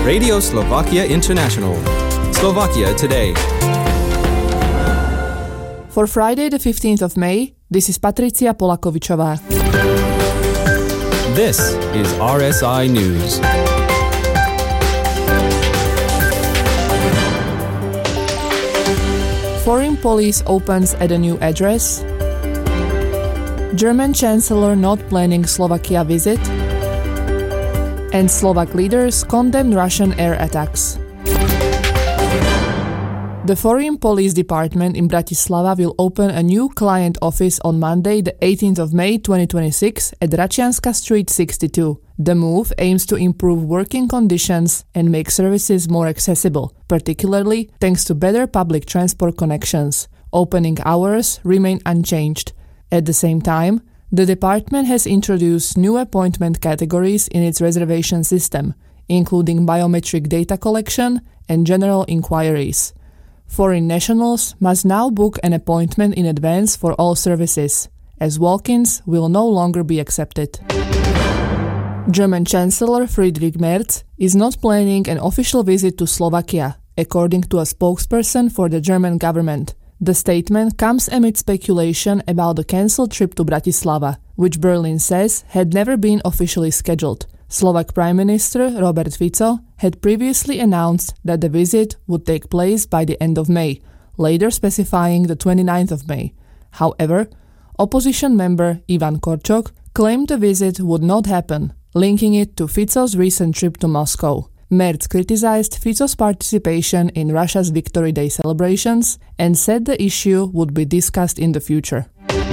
Radio Slovakia International. Slovakia Today. For Friday the 15th of May, this is Patricia Polakovičová. This is RSI News. Foreign police opens at a new address. German Chancellor not planning Slovakia visit. And Slovak leaders condemn Russian air attacks. The Foreign Police Department in Bratislava will open a new client office on Monday, the 18th of May 2026 at Račianska Street 62. The move aims to improve working conditions and make services more accessible, particularly thanks to better public transport connections. Opening hours remain unchanged. At the same time, the department has introduced new appointment categories in its reservation system, including biometric data collection and general inquiries. Foreign nationals must now book an appointment in advance for all services, as walk-ins will no longer be accepted. German Chancellor Friedrich Merz is not planning an official visit to Slovakia, according to a spokesperson for the German government. The statement comes amid speculation about the cancelled trip to Bratislava, which Berlin says had never been officially scheduled. Slovak Prime Minister Robert Fico had previously announced that the visit would take place by the end of May, later specifying the 29th of May. However, opposition member Ivan Korčok claimed the visit would not happen, linking it to Fico's recent trip to Moscow. Merz criticized Fico's participation in Russia's Victory Day celebrations and said the issue would be discussed in the future.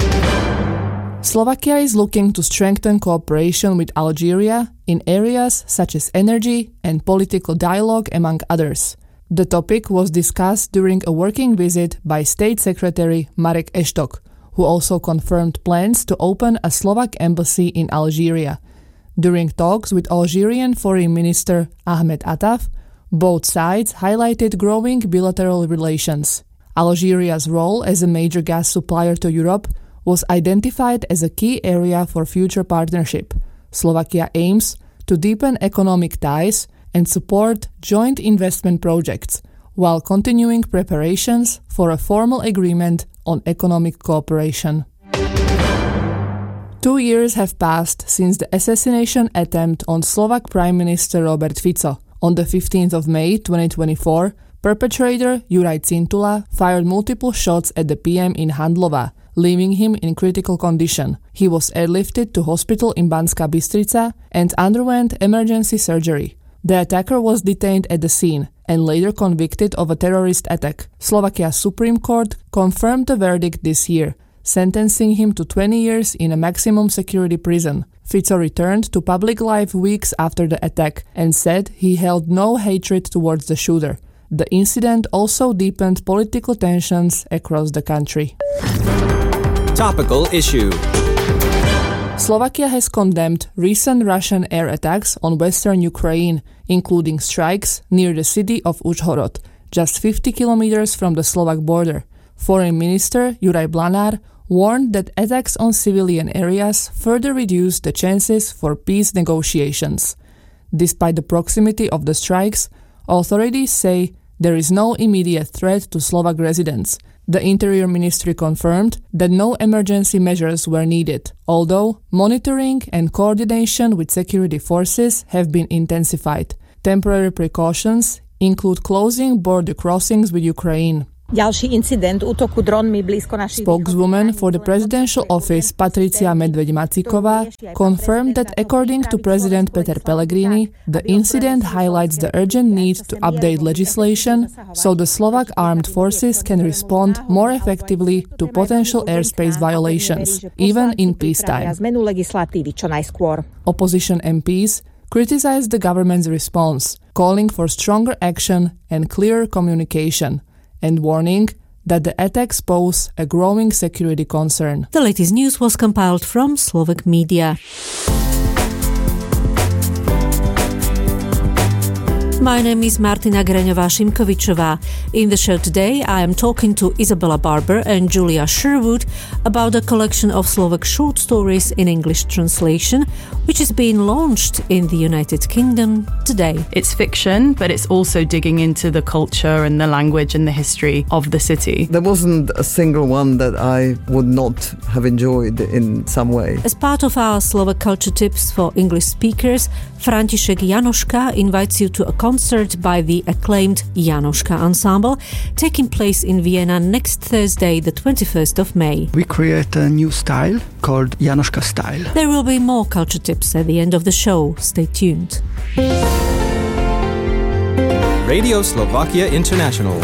Slovakia is looking to strengthen cooperation with Algeria in areas such as energy and political dialogue, among others. The topic was discussed during a working visit by State Secretary Marek Eštok, who also confirmed plans to open a Slovak embassy in Algeria. During talks with Algerian Foreign Minister Ahmed Attaf, both sides highlighted growing bilateral relations. Algeria's role as a major gas supplier to Europe was identified as a key area for future partnership. Slovakia aims to deepen economic ties and support joint investment projects, while continuing preparations for a formal agreement on economic cooperation. 2 years have passed since the assassination attempt on Slovak Prime Minister Robert Fico. On the 15th of May 2024, perpetrator Juraj Cintula fired multiple shots at the PM in Handlova, leaving him in critical condition. He was airlifted to hospital in Banská Bystrica and underwent emergency surgery. The attacker was detained at the scene and later convicted of a terrorist attack. Slovakia's Supreme Court confirmed the verdict this year, sentencing him to 20 years in a maximum security prison. Fico returned to public life weeks after the attack and said he held no hatred towards the shooter. The incident also deepened political tensions across the country. Topical issue. Slovakia has condemned recent Russian air attacks on western Ukraine, including strikes near the city of Užhorod, just 50 kilometers from the Slovak border. Foreign Minister Juraj Blanár warned that attacks on civilian areas further reduce the chances for peace negotiations. Despite the proximity of the strikes, authorities say there is no immediate threat to Slovak residents. The Interior Ministry confirmed that no emergency measures were needed, although monitoring and coordination with security forces have been intensified. Temporary precautions include closing border crossings with Ukraine. Spokeswoman for the presidential office Patricia Medveď-Macíková confirmed that according to President Peter Pellegrini, the incident highlights the urgent need to update legislation so the Slovak armed forces can respond more effectively to potential airspace violations, even in peacetime. Opposition MPs criticized the government's response, calling for stronger action and clearer communication, and warning that the attacks pose a growing security concern. The latest news was compiled from Slovak media. My name is Martina Greňová-Šimkovičová. In the show today, I am talking to Isabella Barber and Julia Sherwood about a collection of Slovak short stories in English translation, which is being launched in the United Kingdom today. It's fiction, but it's also digging into the culture and the language and the history of the city. There wasn't a single one that I would not have enjoyed in some way. As part of our Slovak culture tips for English speakers, František Janoška invites you to a concert by the acclaimed Janoška Ensemble, taking place in Vienna next Thursday, the 21st of May. We create a new style called Janoška style. There will be more culture tips at the end of the show. Stay tuned. Radio Slovakia International.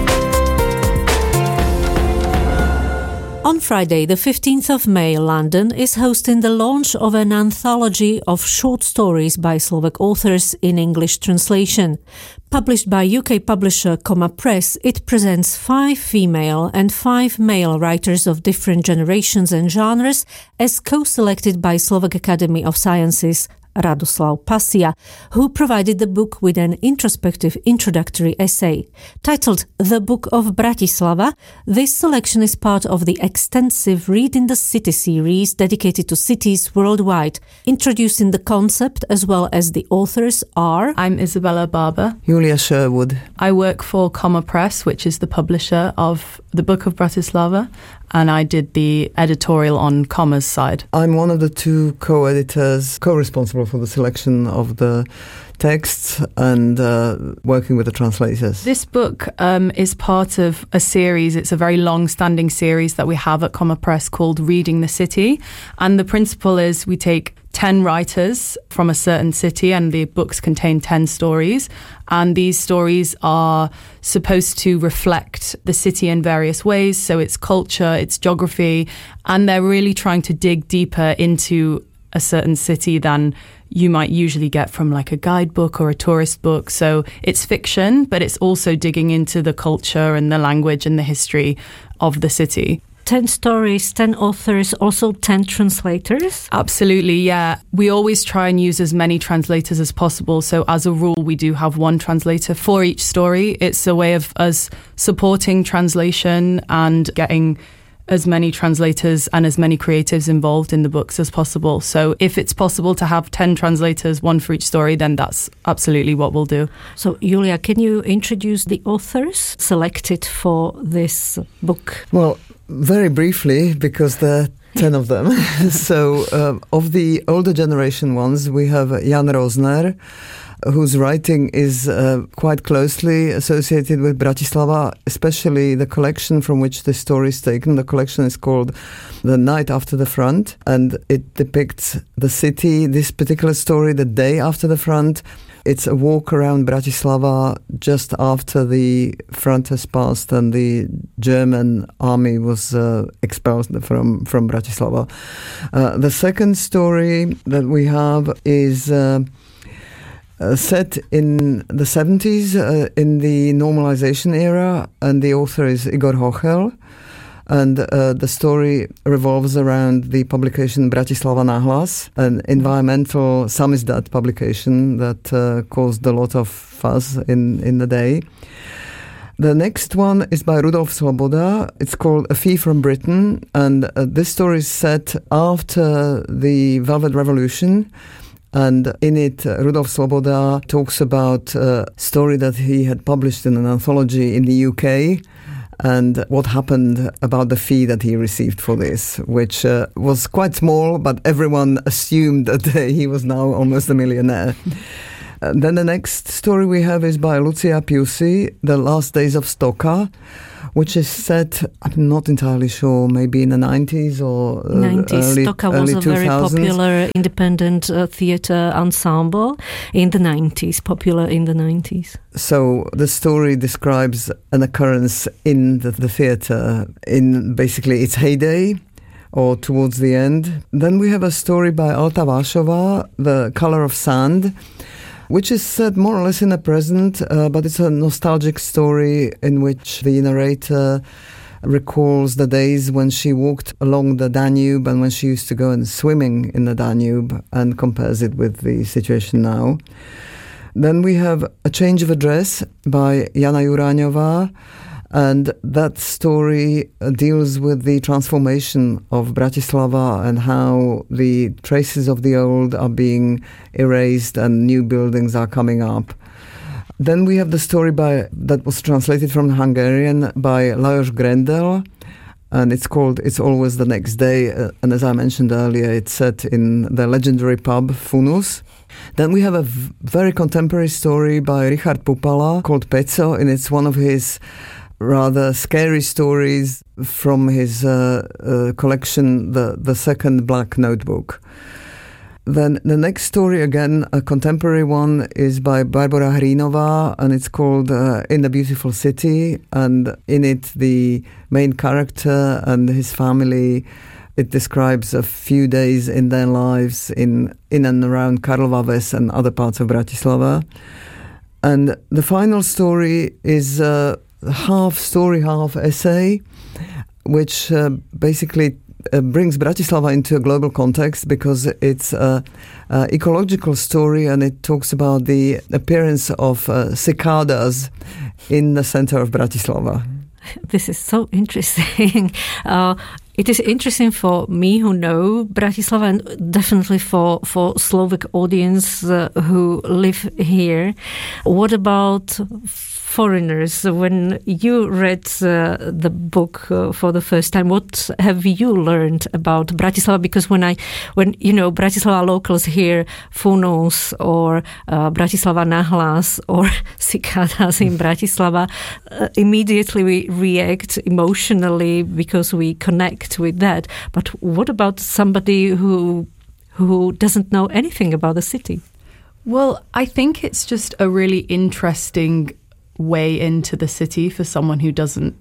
On Friday, the 15th of May, London is hosting the launch of an anthology of short stories by Slovak authors in English translation. Published by UK publisher Comma Press, it presents 5 female and 5 male writers of different generations and genres as co-selected by Slovak Academy of Sciences Radoslav Pasia, who provided the book with an introspective introductory essay. Titled The Book of Bratislava, this selection is part of the extensive Read in the City series dedicated to cities worldwide. Introducing the concept as well as the authors are... I'm Isabella Barber. Julia Sherwood. I work for Comma Press, which is the publisher of The Book of Bratislava, and I did the editorial on Comma's side. I'm one of the 2 co-editors, co-responsible for the selection of the texts and working with the translators. This book is part of a series. It's a very long-standing series that we have at Comma Press called Reading the City. And the principle is we take 10 writers from a certain city, and the books contain 10 stories. And these stories are supposed to reflect the city in various ways. So it's culture, it's geography, and they're really trying to dig deeper into a certain city than you might usually get from like a guidebook or a tourist book. So it's fiction, but it's also digging into the culture and the language and the history of the city. 10 stories, 10 authors, also 10 translators? Absolutely, yeah. We always try and use as many translators as possible. So as a rule, we do have 1 translator for each story. It's a way of us supporting translation and getting as many translators and as many creatives involved in the books as possible. So if it's possible to have 10 translators, 1 for each story, then that's absolutely what we'll do. So, Julia, can you introduce the authors selected for this book? Well, very briefly, because there are 10 of them. So, of the older generation ones, we have Jan Rozner, whose writing is quite closely associated with Bratislava, especially the collection from which the story is taken. The collection is called The Night After the Front, and it depicts the city, this particular story, the day after the front. It's a walk around Bratislava just after the front has passed and the German army was expelled from Bratislava. The second story that we have is set in the 70s, in the normalization era, and the author is Igor Hochel. And the story revolves around the publication Bratislava Nahlas, an environmental samizdat publication that caused a lot of fuss in the day. The next one is by Rudolf Svoboda. It's called A Fee from Britain, and this story is set after the Velvet Revolution. And in it, Rudolf Svoboda talks about a story that he had published in an anthology in the UK, and what happened about the fee that he received for this, which was quite small, but everyone assumed that he was now almost a millionaire. Then the next story we have is by Lucia Piusi, The Last Days of Stocka, which is set, I'm not entirely sure, maybe in the 90s or 90s. Stocka was a 2000s. very popular independent theatre ensemble in the 90s, popular in the 90s. So the story describes an occurrence in the theatre in basically its heyday or towards the end. Then we have a story by Alta Vášová, The Color of Sand, which is set more or less in the present, but it's a nostalgic story in which the narrator recalls the days when she walked along the Danube and when she used to go and swimming in the Danube, and compares it with the situation now. Then we have A Change of Address by Jana Juraňová, and that story deals with the transformation of Bratislava and how the traces of the old are being erased and new buildings are coming up. Then we have the story that was translated from Hungarian by Lajos Grendel, and it's called It's Always the Next Day. And as I mentioned earlier, it's set in the legendary pub Funus. Then we have a very contemporary story by Richard Pupala called Peco, and it's one of his rather scary stories from his collection, the Second Black Notebook. Then the next story, again, a contemporary one, is by Barbara Hrinová, and it's called In the Beautiful City. And in it, the main character and his family, it describes a few days in their lives in and around Karlova Ves and other parts of Bratislava. And the final story is half story, half essay, which basically brings Bratislava into a global context because it's an ecological story, and it talks about the appearance of cicadas in the center of Bratislava. This is so interesting. It is interesting for me who know Bratislava, and definitely for Slovak audience who live here. What about foreigners? When you read the book for the first time, what have you learned about Bratislava? Because when Bratislava locals hear Funus or Bratislava Nahlas or cicadas in Bratislava, immediately we react emotionally because we connect with that. But what about somebody who doesn't know anything about the city? Well, I think it's just a really interesting way into the city for someone who doesn't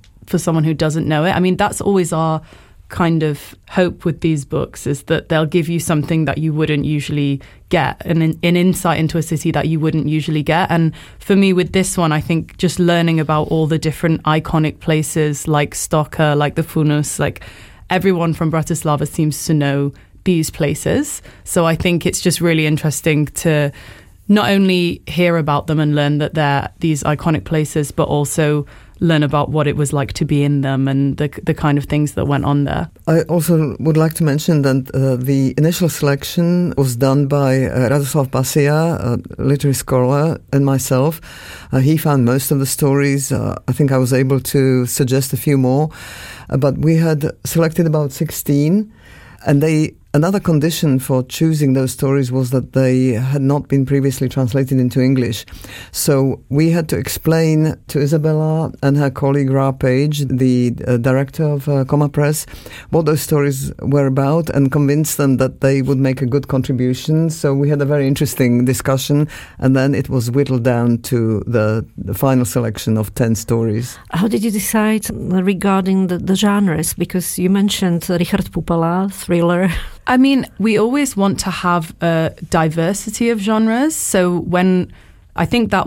know it. I mean, that's always our kind of hope with these books, is that they'll give you something that you wouldn't usually get, an insight into a city that you wouldn't usually get. And for me with this one, I think just learning about all the different iconic places like Stoka, like the Funus, like everyone from Bratislava seems to know these places. So I think it's just really interesting to not only hear about them and learn that they're these iconic places, but also learn about what it was like to be in them and the kind of things that went on there. I also would like to mention that the initial selection was done by Radoslav Pasia, a literary scholar, and myself. He found most of the stories. I think I was able to suggest a few more, but we had selected about 16, and another condition for choosing those stories was that they had not been previously translated into English. So we had to explain to Isabella and her colleague Ra Page, the director of Comma Press, what those stories were about, and convince them that they would make a good contribution. So we had a very interesting discussion, and then it was whittled down to the final selection of 10 stories. How did you decide regarding the genres? Because you mentioned Richard Pupala, thriller. I mean, we always want to have a diversity of genres. So when I think that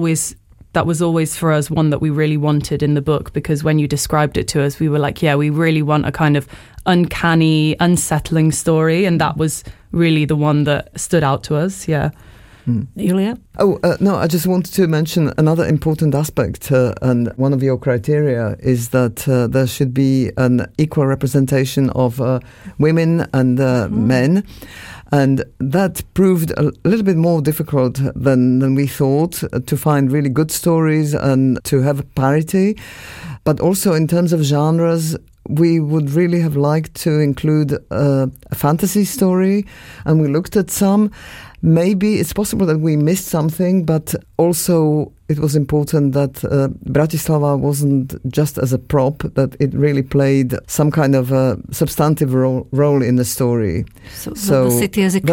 was always for us one that we really wanted in the book, because when you described it to us, we were like, yeah, we really want a kind of uncanny, unsettling story. And that was really the one that stood out to us. Yeah. Julia? No, I just wanted to mention another important aspect, and one of your criteria is that there should be an equal representation of women and men, and that proved a little bit more difficult than we thought, to find really good stories and to have parity. But also in terms of genres, we would really have liked to include a fantasy story, and we looked at some. Maybe it's possible that we missed something, but also it was important that Bratislava wasn't just as a prop, that it really played some kind of a substantive role in the story. So the city as a